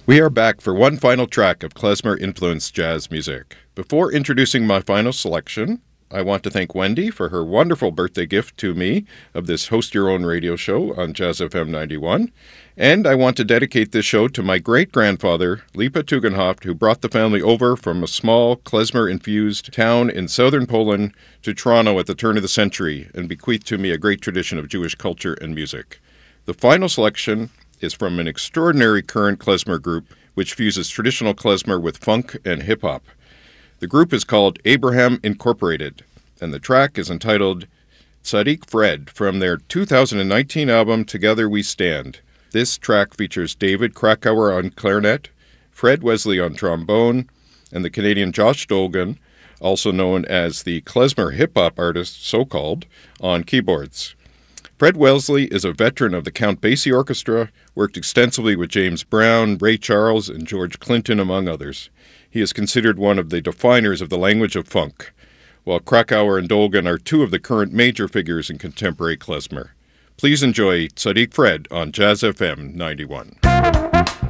We are back for one final track of klezmer-influenced jazz music. Before introducing my final selection, I want to thank Wendy for her wonderful birthday gift to me of this Host Your Own radio show on Jazz FM 91. And I want to dedicate this show to my great-grandfather, Lipa Tugendhaft, who brought the family over from a small klezmer-infused town in southern Poland to Toronto at the turn of the century and bequeathed to me a great tradition of Jewish culture and music. The final selection is from an extraordinary current klezmer group which fuses traditional klezmer with funk and hip-hop. The group is called Abraham Incorporated, and the track is entitled Tzaddik Fred from their 2019 album Together We Stand. This track features David Krakauer on clarinet, Fred Wesley on trombone, and the Canadian Josh Dolgan, also known as the klezmer hip-hop artist, so-called, on keyboards. Fred Wesley is a veteran of the Count Basie Orchestra, worked extensively with James Brown, Ray Charles, and George Clinton, among others. He is considered one of the definers of the language of funk, while Krakauer and Dolgan are two of the current major figures in contemporary klezmer. Please enjoy Tzaddik Fred on Jazz FM 91.